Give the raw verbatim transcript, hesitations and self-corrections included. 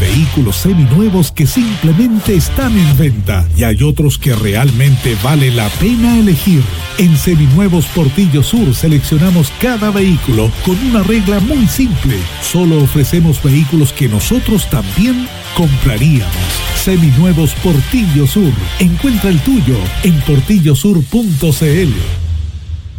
vehículos seminuevos que simplemente están en venta y hay otros que realmente vale la pena elegir. En Seminuevos Portillo Sur seleccionamos cada vehículo con una regla muy simple. Solo ofrecemos vehículos que nosotros también compraríamos. Seminuevos Portillo Sur. Encuentra el tuyo en portillo sur punto c l.